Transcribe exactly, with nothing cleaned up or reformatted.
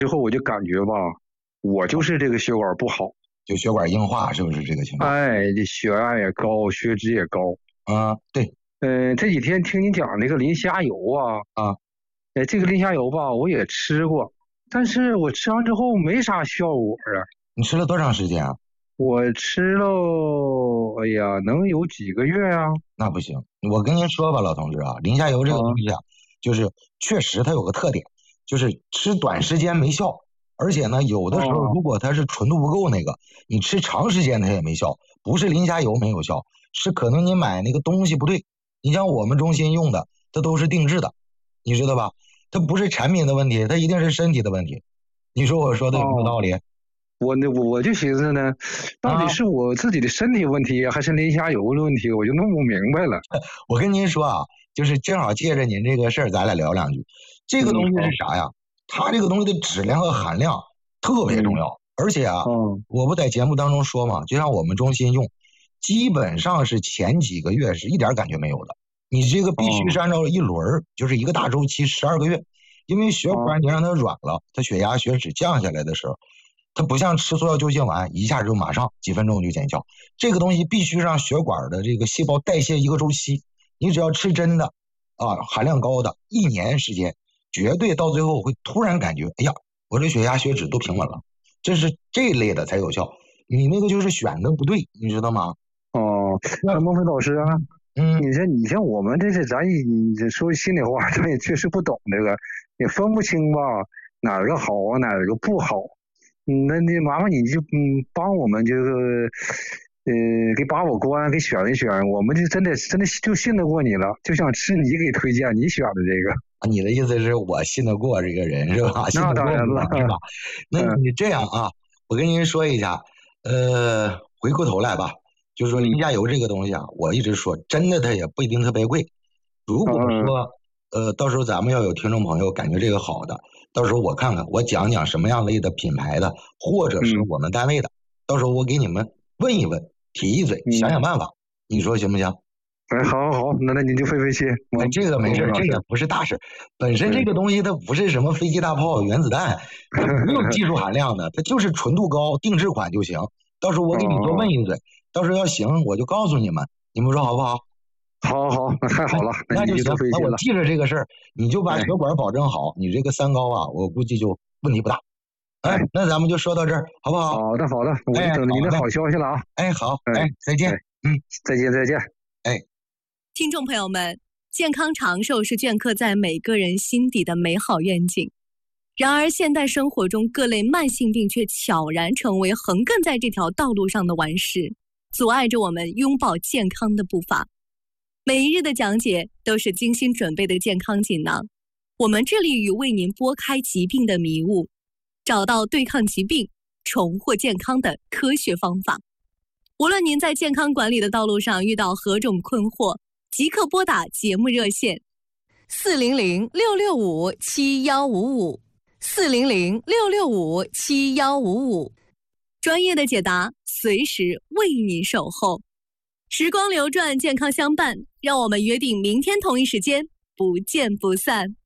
之后我就感觉吧，我就是这个血管不好， 就血管硬化，是不是这个情况？ 哎，这血压也高，血脂也高。 啊，对， 嗯、呃，这几天听你讲那个磷虾油啊， 啊， 哎，这个磷虾油吧，我也吃过，但是我吃完之后没啥效果啊。 你吃了多长时间啊？ 我吃了，哎呀，能有几个月啊？ 那不行，我跟您说吧，老同志啊，磷虾油这个东西啊，就是确实它有个特点，就是吃短时间没效，而且呢，有的时候如果它是纯度不够那个，你吃长时间它也没效，不是磷虾油没有效，是可能你买那个东西不对。你像我们中心用的，它都是定制的，你知道吧？它不是产品的问题，它一定是身体的问题。你说我说的有没有道理？ 我那我我就寻思呢，到底是我自己的身体问题，还是磷虾油的问题？我就弄不明白了。 我跟您说啊，就是正好借着您这个事儿，咱俩聊两句。这个东西是啥呀？它这个东西的质量和含量特别重要， 嗯、 而且啊， 嗯、 我不在节目当中说嘛，就像我们中心用，基本上是前几个月是一点感觉没有的。你这个必须是按照一轮，就是一个大周期，十二个月，因为血管你让它软了，它血压、血脂降下来的时候。它不像吃速效救心丸，一下就马上几分钟就见效。这个东西必须让血管的这个细胞代谢一个周期。你只要吃真的啊，含量高的，一年时间，绝对到最后会突然感觉，哎呀，我这血压、血脂都平稳了。这是这类的才有效。你那个就是选的不对，你知道吗？ 哦，那孟非老师啊， 嗯， 你像你像我们这是咱你说心里话，咱也确实不懂这个，也分不清吧，哪个好啊，哪个不好。嗯，那那麻烦你就嗯帮我们这个呃给把我关，给选一选，我们就真的真的就信得过你了，就想吃你给推荐你选的这个。 你的意思是我信得过这个人是吧？信那得过我当然了， 是吧？那你这样啊，我跟您说一下，呃，回过头来吧，就是说磷虾油这个东西啊，我一直说真的它也不一定特别贵。如果说呃到时候咱们要有听众朋友感觉这个好的，到时候我看看我讲讲什么样类的品牌的，或者是我们单位的，到时候我给你们问一问，提一嘴，想想办法，你说行不行？ 哎，好好好，那那你就费费心。 哎，这个没事，这也不是大事。本身这个东西它不是什么飞机大炮、原子弹，它没有技术含量的，它就是纯度高、定制款就行。到时候我给你多问一嘴，到时候要行我就告诉你们，你们说好不好？ 好好好，那太好了， 那就行。那我记着这个事儿，你就把血管保证好，你这个三高啊，我估计就问题不大。哎，那咱们就说到这儿，好不好？ 好的，好的，我就等着您的好消息了啊！ 哎，好，哎，再见，嗯， 再见，再见。 哎， 听众朋友们，健康长寿是镌刻在每个人心底的美好愿景。然而，现代生活中各类慢性病却悄然成为横亘在这条道路上的顽石，阻碍着我们拥抱健康的步伐。每一日的讲解都是精心准备的健康锦囊，我们致力于为您拨开疾病的迷雾，找到对抗疾病、重获健康的科学方法。无论您在健康管理的道路上遇到何种困惑，即刻拨打节目热线四零零六六五七幺五五四零零六六五七幺五五，专业的解答随时为您守候。时光流转，健康相伴，让我们约定明天同一时间不见不散。